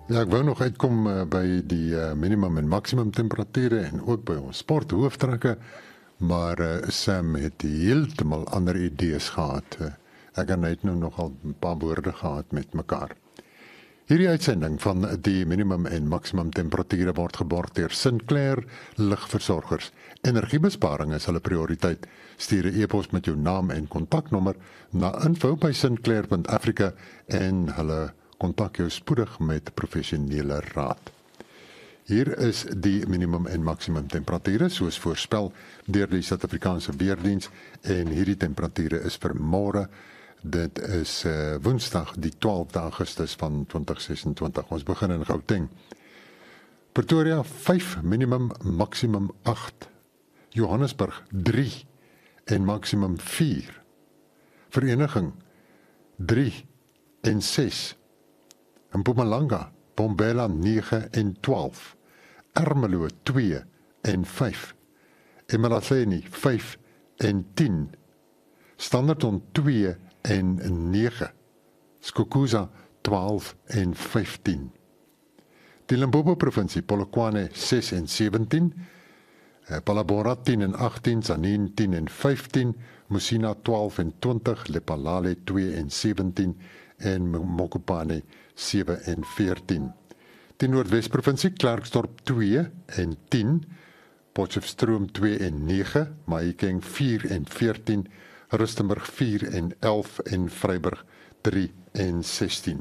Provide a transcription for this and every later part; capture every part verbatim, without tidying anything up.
Ja, ek wou nog uitkom uh, by die uh, minimum en maksimum temperature en ook by ons sporthooftrekke, maar uh, Sam het heeltemal ander idees gehad. Uh, ek en hy het nou nogal 'n paar woorde gehad met mekaar. Hierdie uitsending van die minimum en maksimum temperature word geborg deur Sinclair Ligversorgers. Energiebesparing is hulle prioriteit. Stuur 'n e-pos met jou naam en kontaknommer na info by sinclair punt africa en hulle kontak jou spoedig met professionele raad. Hier is die minimum en maksimum temperature soos voorspel deur die Suid-Afrikaanse Weerdiens en hierdie temperature is vir môre. Dit is uh, Woensdag die twaalfde Augustus van twintig sesentwintig. Ons begin in Gauteng. Pretoria vyf, minimum, maksimum agt. Johannesburg drie en maksimum vier. Vereniging drie en ses. Mpumalanga, Bombela nege en twaalf. Ermelo twee en vyf. Emalahleni vyf en tien. Standerton twee en nege. Skukuza twaalf en vyftien. Die Limpopo provinsie, Polokwane ses en sewentien. Palabora tien en agttien, Tzaneen tien en vyftien, Musina twaalf en twintig, Lephalale twee en sewentien en Mokopane sewe en veertien. Die Noordwes-provinsie, Klerksdorp twee en tien, Potchefstroom twee en nege, Mahikeng vier en veertien, Rustenburg vier en elf en Vryburg drie en sestien.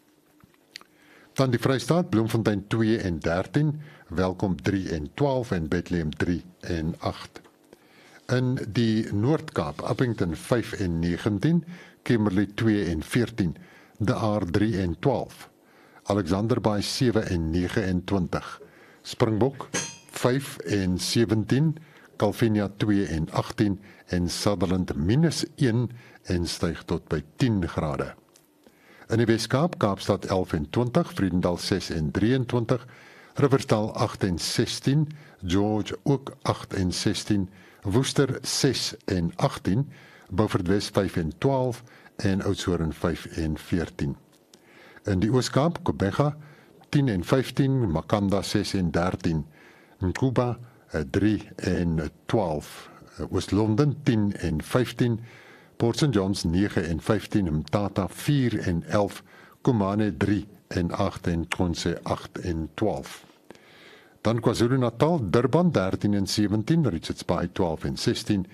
Dan die Vrystaat, Bloemfontein twee en dertien, Welkom drie en twaalf en Bethlehem drie en agt. In die Noord-Kaap, Appington vyf en negentien, Kimberley twee en veertien, De Aar drie en twaalf, Alexanderbaai sewe en nege en twintig, Springbok vyf en sewentien, Calvinia twee en agttien en Sutherland minus een en styg tot by tien grade. In die Weskaap, Kaapstad elf en twintig, Vredendal ses en drieëntwintig, Riversdal agt en sestien, George ook agt en sestien, Woester ses en agttien, Beaufort Wes vyf en twaalf en Oudtshoorn vyf en veertien. In die Ooskaap, Kobega tien en vyftien, Makanda ses en dertien, Mkuba drie en twaalf, Oos-London tien en vyftien, Port Saint Johns nege en vyftien, Mtata vier en elf, Kumane drie en agt en Konse agt en twaalf. Dan KwaZulu-Natal, Durban dertien en sewentien, Richards Bay twaalf en sestien,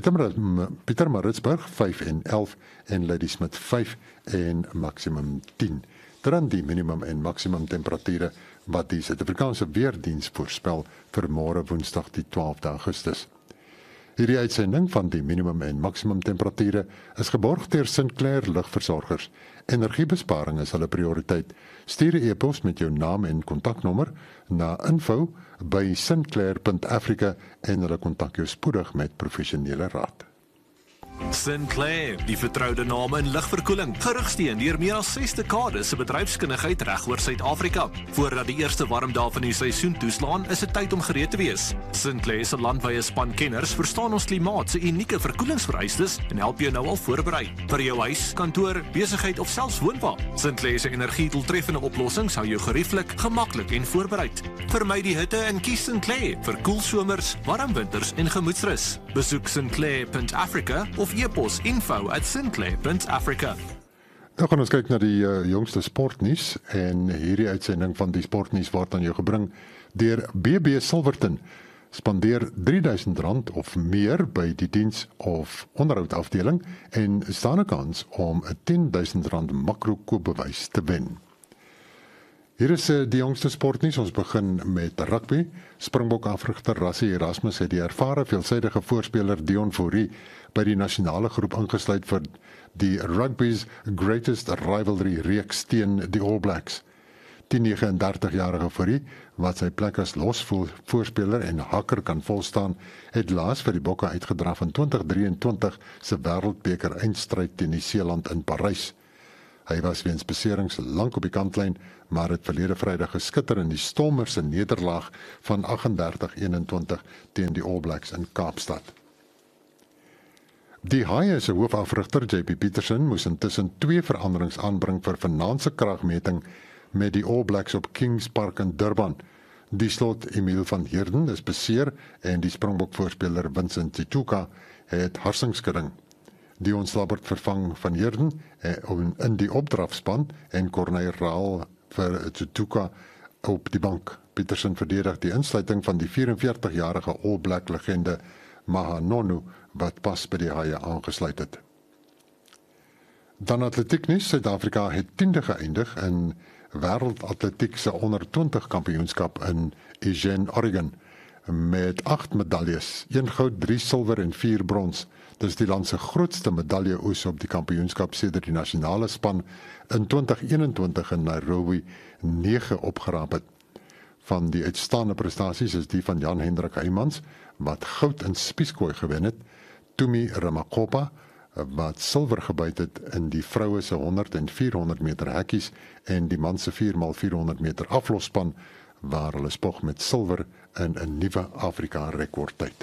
Pietermaritzburg vyf en elf en Ladysmith vyf en maksimum tien. Dan die minimum en maksimum temperature wat die Suid-Afrikaanse Weerdiens voorspel vir môre Woensdag die twaalfde Augustus. Hierdie uitsending van die minimum en maksimum temperature is geborg deur Sinclair Ligversorgers. Energiebesparing is hulle prioriteit. Stuur 'n e-pos met jou naam en kontaknommer na info by sinclair punt africa en hulle kontak jou spoedig met professionele raad. Sinclair, die vertroude naam in ligverkoeling, gerugsteun deur meer as ses dekades se bedryfskundigheid reg oor Suid-Afrika. Voordat die eerste warm dae van die seisoen toeslaan, is dit tyd om gereed te wees. Sinclair se landwyse span kenners verstaan ons klimaat se unieke verkoelingsvereistes en help jou nou al voorberei. Vir jou huis, kantoor, besigheid of selfs woonwa. Sinclair se energie-doeltreffende oplossings hou jou gerieflik, gemaklik en voorbereid. Vermy die hitte en kies Sinclair vir koel somers, warm winters en gemoedsrus. Besoek sinclair punt africa of e-pos info at sinclair punt africa. Nou gaan ons kyk na die uh, jongste sportnuus en hierdie uitsending van die sportnuus word aan jou gebring deur B B Silverton. Spandeer drie duisend rand of meer by die diens of onderhoudafdeling en staan 'n kans om 'n tien duisend rand makro koopbewys te wen. Hier is uh, die jongste sportnuus. Ons begin met rugby. Springbok afrigter Rassie Erasmus het die ervare veelsidige voorspeler Dion Fourie by die nasionale groep ingesluit vir die rugby's greatest rivalry reeks teen die All Blacks. Die negenendertig jarige Fourie, wat sy plek as losvoorspeler en hakker kan volstaan, het laas vir die Bokke uitgedraf in twintig drieëntwintig se wêreldbeker eindstryd teen Nieu-Seeland in Parys. Hy was weens beserings lank op die kantlyn, maar het verlede Vrydag geskitter in die Stormers se nederlaag van agt dertig eenentwintig teen die All Blacks in Kaapstad. Die Haie se hoofafrigter J P Pietersen moes intussen twee veranderings aanbring vir vanaand se kragmeting met die All Blacks op Kings Park in Durban. Die slot Emile van Heerden is beseer en die Springbok-voorspeler Vincent Tituka het harsingskudding. Dion Slabbert vervang van Heerden in die opdrafspan en Corneille Raal vir Tituka op die bank. Petersen verdedig die insluiting van die vyf-en-veertig-jarige All Black legende Mahanonu wat pas by die Haie aangesluit het. Dan atletieknuus, Suid-Afrika het tiende geëindig in wêreldatletiek se onder twintig kampioenskap in Eugene, Oregon met agt medaljes, een goud, drie silwer en vier brons. Dis die land se grootste medaljeoes op die kampioenskap sedert die nasionale span in twintig eenentwintig in Nairobi nege opgeraap het. Van die uitstaande prestasies is die van Jan Hendrik Heymans wat goud in spieskooi gewen het, Tumi Ramakopa wat silwer gebyt het in die vroue se honderd en vierhonderd meter hekkies en die man se vier mal vierhonderd meter aflosspan waar hulle spog met silwer in 'n nuwe Afrika rekordtyd.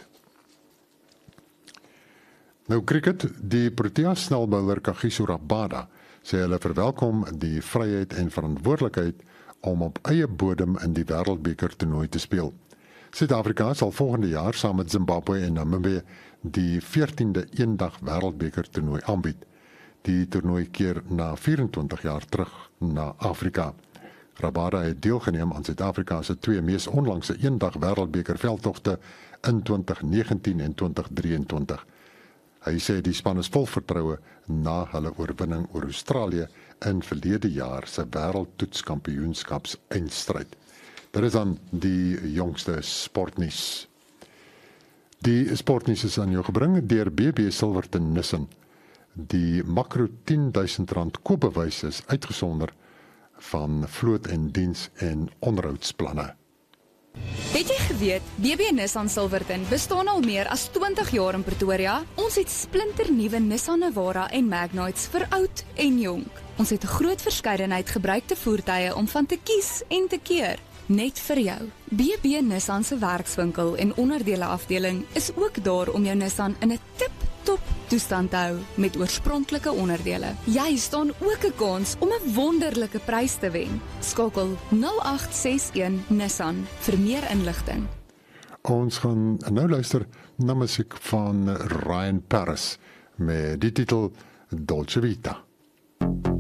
Nou cricket, die Proteas snelbouler Kagiso Rabada sê hulle verwelkom die vryheid en verantwoordelikheid om op eie bodem in die wêreldbeker toernooi te speel. Suid-Afrika sal volgende jaar saam met Zimbabwe en Namibië die veertiende eendag wêreldbeker toernooi aanbied. Die toernooi keer na vyf-en-twintig jaar terug na Afrika. Rabada het deelgeneem aan Suid-Afrika se twee mees onlangse eendag wêreldbeker veldtogte in twintig negentien en twintig drieëntwintig. Hy sê die span is vol vertroue na hulle oorwinning oor Australië in verlede jaar se wêreldtoetskampioenskaps eindstryd. Dit is dan die jongste sportnuus. Die sportnuus is aan jou gebring deur B B Silverton Nissen. Die makro tien duisend rand koopbewys is uitgesonder van vloot en diens en onderhoudsplanne. Het jy geweet, B B Nissan Silverton bestaan al meer as twintig jaar in Pretoria? Ons het splinternuwe Nissan Navara en Magnites vir oud en jonk. Ons het 'n groot verskeidenheid gebruikte voertuie om van te kies en te keer. Net vir jou. B B Nissan se werkswinkel en onderdele afdeling is ook daar om jou Nissan in 'n tip-top toestand te hou met oorspronklike onderdele. Jy staan ook 'n kans om 'n wonderlike prys te wen. Skakel nul agt ses een Nissan vir meer inligting. Ons gaan nou luister na musiek van Ryan Paris met die titel Dolce Vita.